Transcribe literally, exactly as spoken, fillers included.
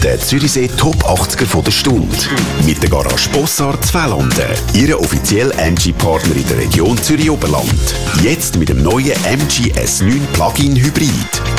Der Zürichsee Top achtziger von der Stunde. Mit der Garage Bossard Zweitlanden. Ihre offizielle M G-Partner in der Region Zürich-Oberland. Jetzt mit dem neuen M G S neun Plug-in Hybrid.